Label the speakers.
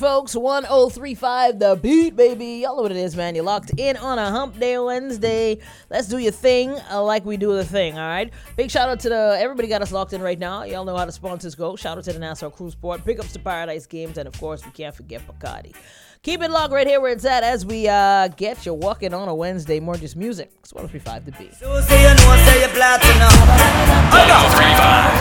Speaker 1: Folks, 1035 The Beat, baby. Y'all know what it is, man. You're locked in on a Hump Day Wednesday. Let's do your thing like we do the thing, all right? Big shout out to everybody got us locked in right now. Y'all know how the sponsors go. Shout out to the Nassau Cruise Port. Big ups to Paradise Games. And, of course, we can't forget Bacardi. Keep it locked right here where it's at as we get you walking on a Wednesday. More just music. It's 1035 The Beat.
Speaker 2: So say you know, say you're platinum.
Speaker 3: 1035.